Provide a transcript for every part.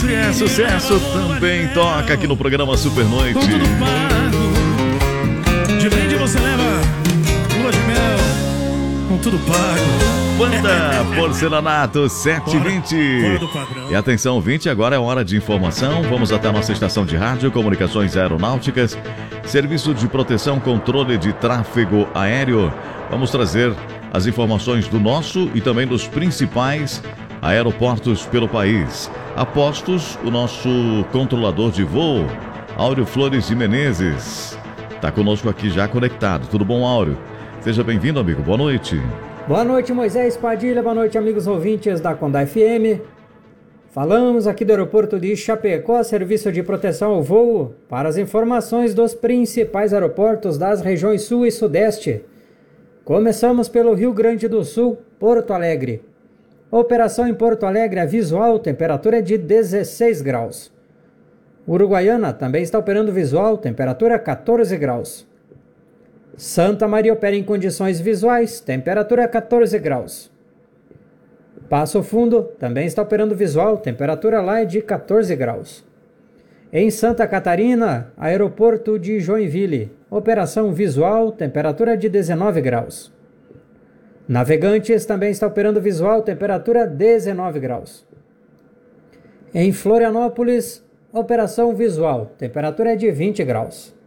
Se é sucesso, também toca aqui no programa Super Noite. Com tudo pago. De brinde você leva lua de mel. Com tudo pago. Banda Porcelanato 720. Fora do padrão. E atenção, 20, agora é hora de informação. Vamos até a nossa estação de rádio, comunicações aeronáuticas, serviço de proteção, controle de tráfego aéreo. Vamos trazer as informações do nosso e também dos principais aeroportos pelo país. A postos, o nosso controlador de voo, Áureo Flores de Menezes, está conosco aqui já conectado. Tudo bom, Áureo? Seja bem-vindo, amigo. Boa noite. Boa noite, Moisés Padilha. Boa noite, amigos ouvintes da Condá FM. Falamos aqui do aeroporto de Chapecó, serviço de proteção ao voo, para as informações dos principais aeroportos das regiões Sul e Sudeste. Começamos pelo Rio Grande do Sul, Porto Alegre. Operação em Porto Alegre, a visual, temperatura de 16 graus. Uruguaiana também está operando visual, temperatura 14 graus. Santa Maria opera em condições visuais, temperatura 14 graus. Passo Fundo também está operando visual, temperatura lá é de 14 graus. Em Santa Catarina, aeroporto de Joinville, operação visual, temperatura de 19 graus. Navegantes também está operando visual, temperatura 19 graus. Em Florianópolis, operação visual, temperatura é de 20 graus.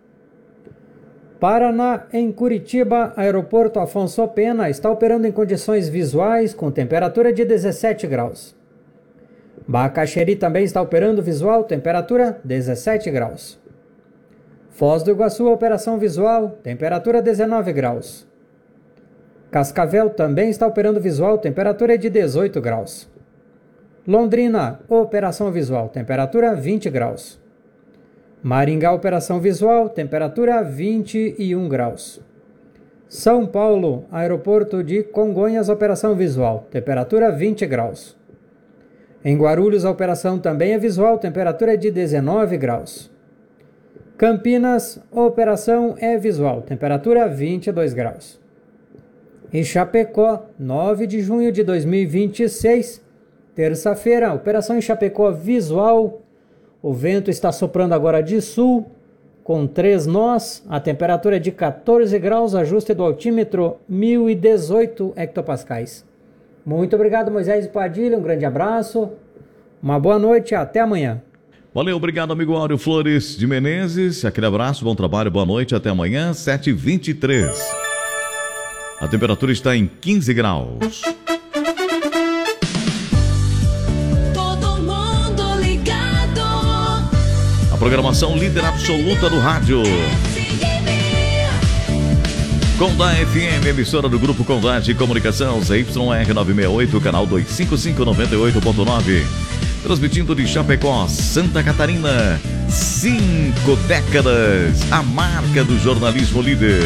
Paraná, em Curitiba, aeroporto Afonso Pena está operando em condições visuais com temperatura de 17 graus. Bacaxeri também está operando visual, temperatura 17 graus. Foz do Iguaçu, operação visual, temperatura 19 graus. Cascavel também está operando visual, temperatura de 18 graus. Londrina, operação visual, temperatura 20 graus. Maringá, operação visual, temperatura 21 graus. São Paulo, aeroporto de Congonhas, operação visual, temperatura 20 graus. Em Guarulhos, a operação também é visual, temperatura de 19 graus. Campinas, operação é visual, temperatura 22 graus. Em Chapecó, 9 de junho de 2026, terça-feira, operação em Chapecó visual. O vento está soprando agora de sul, com 3 nós, a temperatura é de 14 graus, ajuste do altímetro 1018 hectopascais. Muito obrigado, Moisés Padilha, um grande abraço, uma boa noite e até amanhã. Valeu, obrigado, amigo Áureo Flores de Menezes. Aquele abraço, bom trabalho, boa noite, até amanhã, 7h23. A temperatura está em 15 graus. Programação líder absoluta do rádio. Condá FM, emissora do Grupo Condá de Comunicação, ZYR 968, canal 25598.9. Transmitindo de Chapecó, Santa Catarina. 5 décadas, a marca do jornalismo líder.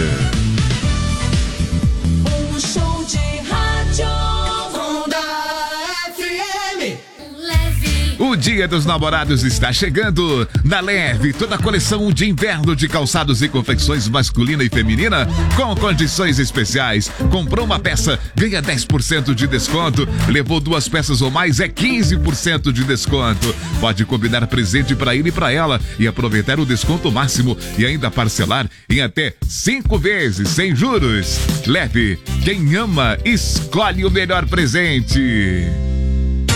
Um show de rádio. Condá FM. O Dia dos Namorados está chegando. Na Leve, toda a coleção de inverno de calçados e confecções masculina e feminina com condições especiais. Comprou uma peça, ganha 10% de desconto. Levou 2 peças ou mais, é 15% de desconto. Pode combinar presente para ele e para ela e aproveitar o desconto máximo e ainda parcelar em até 5 vezes, sem juros. Leve, quem ama, escolhe o melhor presente.